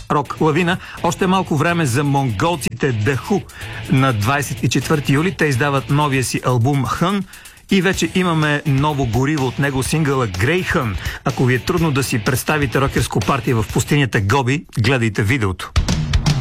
рок лавина. Още малко време за монголците Даху. На 24 юли те издават новия си албум Хън и вече имаме ново гориво от него, сингъла Грейхън. Ако ви е трудно да си представите рокерско партия в пустинята Гоби, гледайте видеото.